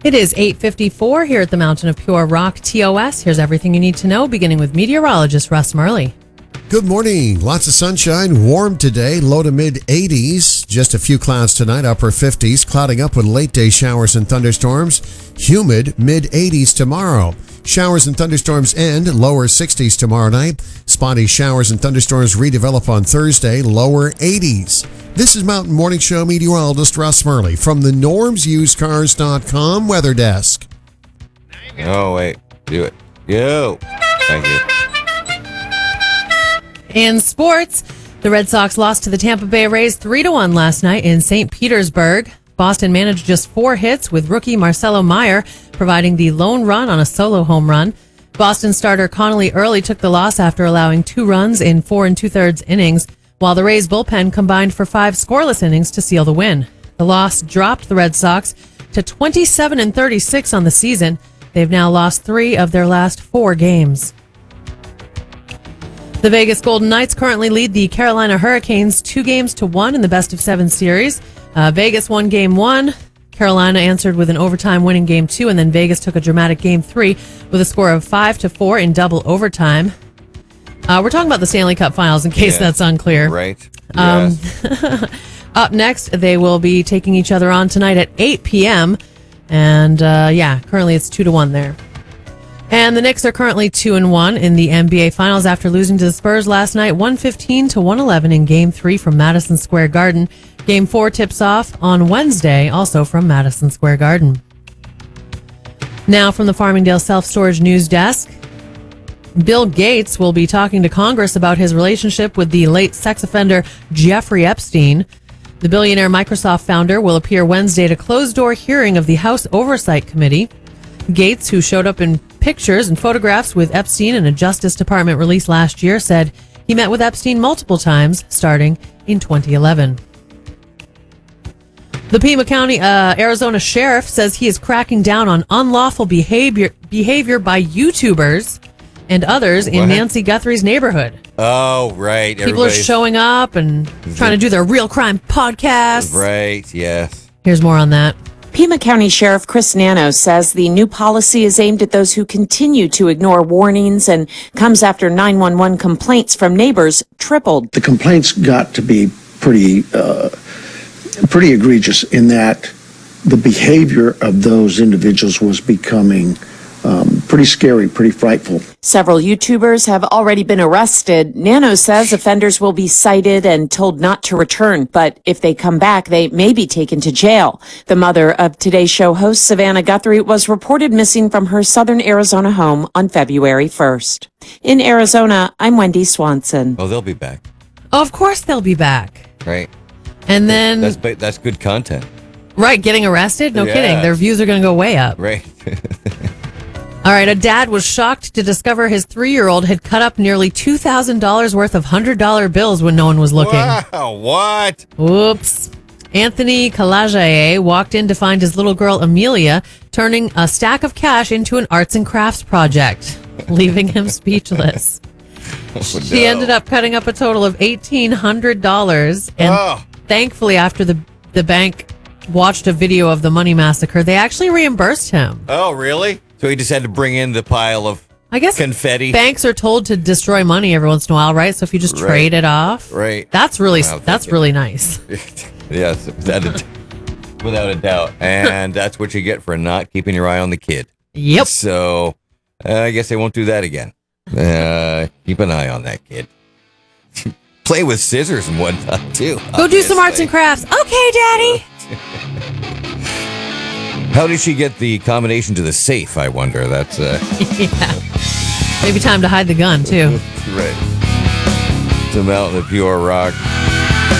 It is 8:54 here at the Mountain of Pure Rock, TOS. Here's everything you need to know, beginning with meteorologist Russ Murley. Good morning. Lots of sunshine. Warm today. Low to mid 80s. Just a few clouds tonight. Upper 50s. Clouding up with late day showers and thunderstorms. Humid mid 80s tomorrow. Showers and thunderstorms end. Lower 60s tomorrow night. Spotty showers and thunderstorms redevelop on Thursday. Lower 80s. This is Mountain Morning Show meteorologist Russ Murley from the normsusedcars.com weather desk. Oh, wait. Do it. Go. Thank you. In sports, the Red Sox lost to the Tampa Bay Rays 3-1 last night in St. Petersburg. Boston managed just 4 hits, with rookie Marcelo Meyer providing the lone run on a solo home run. Boston starter Connolly Early took the loss after allowing 2 runs in 4 2/3 innings, while the Rays bullpen combined for 5 scoreless innings to seal the win. The loss dropped the Red Sox to 27-36 on the season. They've now lost 3 of their last 4 games. The Vegas Golden Knights currently lead the Carolina Hurricanes 2-1 in the best-of-7 series. Vegas won Game 1. Carolina answered with an overtime win in Game 2, and then Vegas took a dramatic Game 3 with a score of 5-4 in double overtime. We're talking about the Stanley Cup Finals in case that's unclear. Right. Yes. Up next, they will be taking each other on tonight at 8 p.m. And currently it's 2-1 there. And the Knicks are currently 2-1 in the NBA Finals after losing to the Spurs last night, 115-111 in Game 3 from Madison Square Garden. Game 4 tips off on Wednesday, also from Madison Square Garden. Now from the Farmingdale Self-Storage News Desk. Bill Gates will be talking to Congress about his relationship with the late sex offender Jeffrey Epstein. The billionaire Microsoft founder will appear Wednesday at a closed-door hearing of the House Oversight Committee. Gates, who showed up in pictures and photographs with Epstein in a Justice Department release last year, said he met with Epstein multiple times, starting in 2011. The Pima County, Arizona sheriff says he is cracking down on unlawful behavior by YouTubers and others in Nancy Guthrie's neighborhood. Oh, right. People are showing up and trying to do their real crime podcasts. Right, yes. Here's more on that. Pima County Sheriff Chris Nano says the new policy is aimed at those who continue to ignore warnings and comes after 911 complaints from neighbors tripled. The complaints got to be pretty egregious in that the behavior of those individuals was becoming pretty scary, pretty frightful. Several YouTubers have already been arrested. Nano says offenders will be cited and told not to return, but if they come back, they may be taken to jail. The mother of Today's Show host Savannah Guthrie was reported missing from her southern Arizona home on February 1st. In Arizona, I'm Wendy Swanson. Oh, they'll be back. Of course they'll be back. Right. And then... That's good content. Right, getting arrested? No kidding. Their views are going to go way up. Right. All right, a dad was shocked to discover his 3-year-old had cut up nearly $2,000 worth of $100 bills when no one was looking. Wow, what? Whoops. Anthony Kalajaye walked in to find his little girl Amelia turning a stack of cash into an arts and crafts project, leaving him speechless. She ended up cutting up a total of $1,800, and thanctfully after the bank watched a video of the money massacre, they actually reimbursed him. Oh, really? So he just had to bring in the pile of confetti. Banks are told to destroy money every once in a while, right? So if you just trade it off, that's really nice. Yes, without a doubt. And that's what you get for not keeping your eye on the kid. Yep. So I guess they won't do that again. Keep an eye on that kid. Play with scissors and whatnot too. Go do some arts and crafts. Okay, Daddy. How did she get the combination to the safe, I wonder? That's Maybe time to hide the gun, too. Right. It's a Mountain of Pure Rock.